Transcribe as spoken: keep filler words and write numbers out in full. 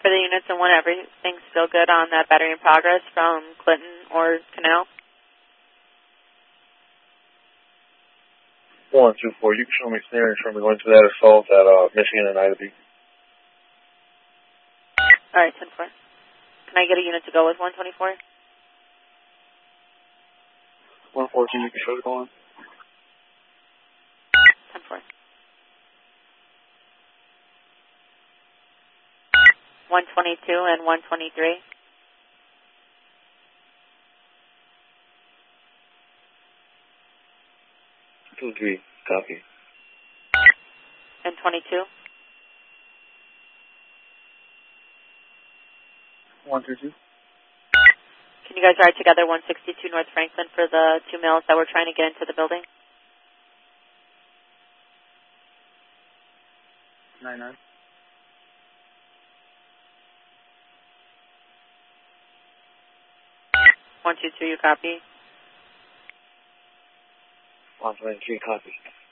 for the units and one, everything's still good on that battery in progress from Clinton or Canal? one two four, you can show me steering from me going to that assault at uh, Michigan and Ida B. All right, ten four. Can I get a unit to go with one twenty-four? one fourteen, you can show it going. ten four. one twenty-two and one twenty-three. two three, copy. And twenty-two? one two two. Can you guys ride together one sixty-two North Franklin for the two males that were trying to get into the building? nine nine. one two two, you copy? one twenty-three, copy.